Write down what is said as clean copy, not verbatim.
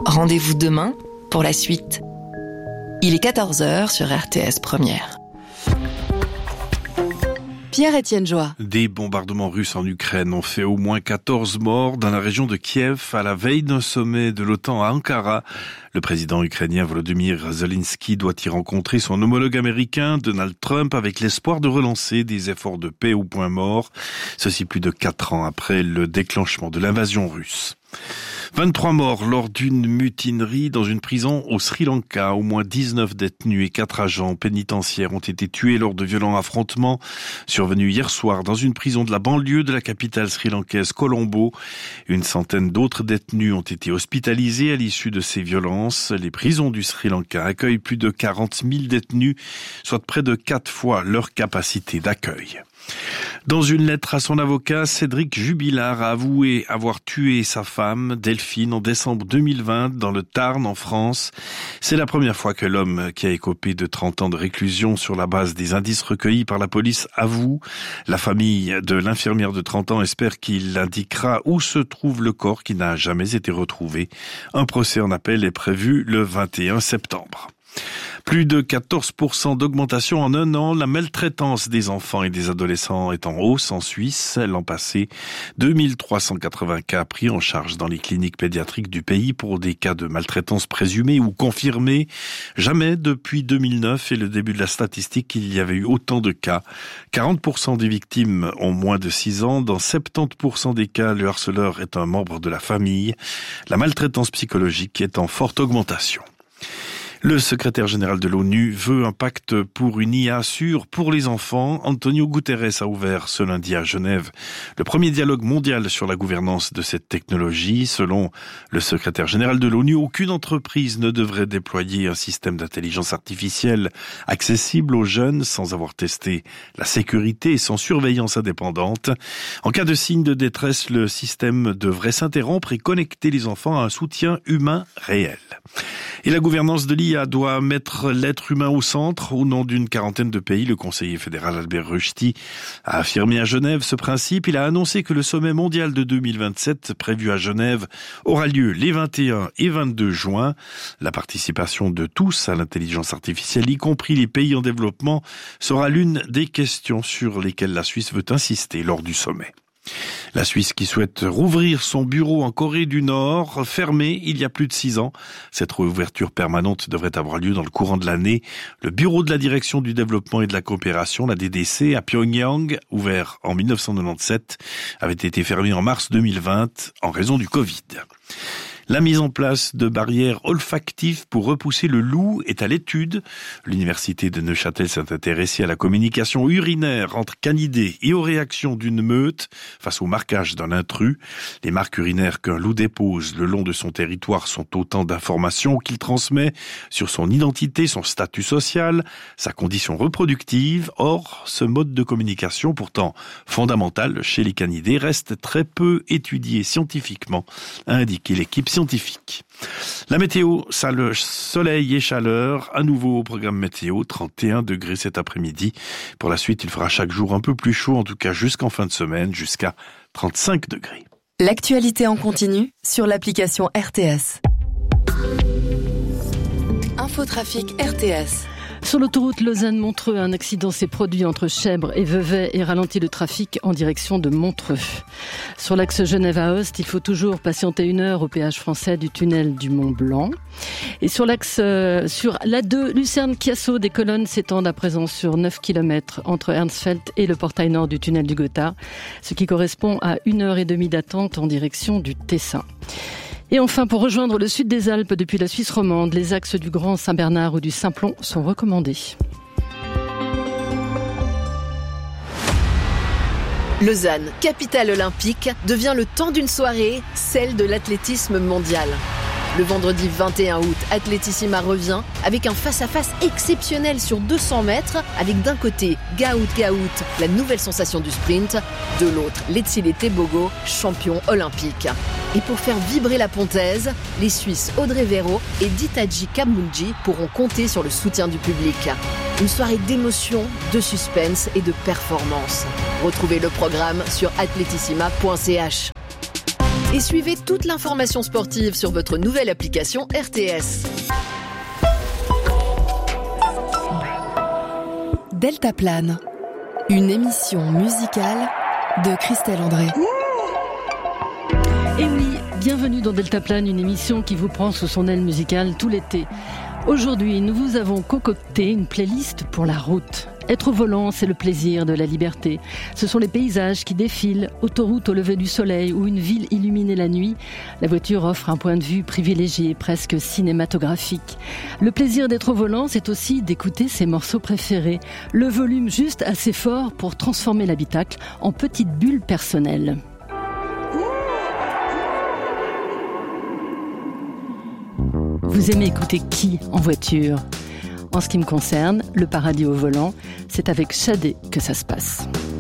Rendez-vous demain pour la suite. Il est 14h sur RTS Première. Pierre-Étienne Joie. Des bombardements russes en Ukraine ont fait au moins 14 morts dans la région de Kiev à la veille d'un sommet de l'OTAN à Ankara. Le président ukrainien Volodymyr Zelensky doit y rencontrer son homologue américain Donald Trump avec l'espoir de relancer des efforts de paix au point mort. Ceci plus de 4 ans après le déclenchement de l'invasion russe. 23 morts lors d'une mutinerie dans une prison au Sri Lanka. Au moins 19 détenus et 4 agents pénitentiaires ont été tués lors de violents affrontements survenus hier soir dans une prison de la banlieue de la capitale sri-lankaise Colombo. Une centaine d'autres détenus ont été hospitalisés à l'issue de ces violences. Les prisons du Sri Lanka accueillent plus de 40 000 détenus, soit près de 4 fois leur capacité d'accueil. Dans une lettre à son avocat, Cédric Jubilard a avoué avoir tué sa femme, Delphine, en décembre 2020 dans le Tarn, en France. C'est la première fois que l'homme, qui a écopé de 30 ans de réclusion sur la base des indices recueillis par la police, avoue. La famille de l'infirmière de 30 ans espère qu'il indiquera où se trouve le corps qui n'a jamais été retrouvé. Un procès en appel est prévu le 21 septembre. Plus de 14% d'augmentation en un an. La maltraitance des enfants et des adolescents est en hausse en Suisse. L'an passé, 2380 cas pris en charge dans les cliniques pédiatriques du pays pour des cas de maltraitance présumés ou confirmés. Jamais depuis 2009 et le début de la statistique, il y avait eu autant de cas. 40% des victimes ont moins de 6 ans. Dans 70% des cas, le harceleur est un membre de la famille. La maltraitance psychologique est en forte augmentation. Le secrétaire général de l'ONU veut un pacte pour une IA sûre pour les enfants. Antonio Guterres a ouvert ce lundi à Genève le premier dialogue mondial sur la gouvernance de cette technologie. Selon le secrétaire général de l'ONU, aucune entreprise ne devrait déployer un système d'intelligence artificielle accessible aux jeunes sans avoir testé la sécurité et sans surveillance indépendante. En cas de signe de détresse, le système devrait s'interrompre et connecter les enfants à un soutien humain réel. Et la gouvernance de l'IA doit mettre l'être humain au centre. Au nom d'une quarantaine de pays, le conseiller fédéral Albert Rushdie a affirmé à Genève ce principe. Il a annoncé que le sommet mondial de 2027, prévu à Genève, aura lieu les 21 et 22 juin. La participation de tous à l'intelligence artificielle, y compris les pays en développement, sera l'une des questions sur lesquelles la Suisse veut insister lors du sommet. La Suisse qui souhaite rouvrir son bureau en Corée du Nord, fermé il y a plus de 6 ans. Cette réouverture permanente devrait avoir lieu dans le courant de l'année. Le bureau de la direction du développement et de la coopération, la DDC, à Pyongyang, ouvert en 1997, avait été fermé en mars 2020 en raison du Covid. La mise en place de barrières olfactives pour repousser le loup est à l'étude. L'université de Neuchâtel s'est intéressée à la communication urinaire entre canidés et aux réactions d'une meute face au marquage d'un intrus. Les marques urinaires qu'un loup dépose le long de son territoire sont autant d'informations qu'il transmet sur son identité, son statut social, sa condition reproductive. Or, ce mode de communication, pourtant fondamental chez les canidés, reste très peu étudié scientifiquement, a indiqué l'équipe scientifique. La météo, soleil et chaleur, à nouveau au programme météo, 31 degrés cet après-midi. Pour la suite, il fera chaque jour un peu plus chaud, en tout cas jusqu'en fin de semaine, jusqu'à 35 degrés. L'actualité en continu sur l'application RTS. Infotrafic RTS. Sur l'autoroute Lausanne-Montreux, un accident s'est produit entre Chèvres et Vevey et ralentit le trafic en direction de Montreux. Sur l'axe Genève-Aoste, il faut toujours patienter 1 heure au péage français du tunnel du Mont-Blanc. Et sur l'axe, sur l'A2, Lucerne-Chiasso, des colonnes s'étendent à présent sur 9 km entre Ernstfeld et le portail nord du tunnel du Gothard, ce qui correspond à 1h30 d'attente en direction du Tessin. Et enfin, pour rejoindre le sud des Alpes depuis la Suisse romande, les axes du Grand Saint-Bernard ou du Simplon sont recommandés. Lausanne, capitale olympique, devient le temps d'une soirée, celle de l'athlétisme mondial. Le vendredi 21 août, Atletissima revient avec un face-à-face exceptionnel sur 200 mètres, avec d'un côté Gaout, la nouvelle sensation du sprint, de l'autre Letsile Tebogo, champion olympique. Et pour faire vibrer la pontaise, les Suisses Audrey Véro et Ditaji Kamunji pourront compter sur le soutien du public. Une soirée d'émotion, de suspense et de performance. Retrouvez le programme sur atletissima.ch. Et suivez toute l'information sportive sur votre nouvelle application RTS. Deltaplane, une émission musicale de Christelle André. Et oui, bienvenue dans Deltaplane, une émission qui vous prend sous son aile musicale tout l'été. Aujourd'hui, nous vous avons concocté une playlist pour la route. Être au volant, c'est le plaisir de la liberté. Ce sont les paysages qui défilent, autoroute au lever du soleil ou une ville illuminée la nuit. La voiture offre un point de vue privilégié, presque cinématographique. Le plaisir d'être au volant, c'est aussi d'écouter ses morceaux préférés. Le volume juste assez fort pour transformer l'habitacle en petite bulle personnelle. Vous aimez écouter qui en voiture ? En ce qui me concerne, le paradis au volant, c'est avec Shadé que ça se passe.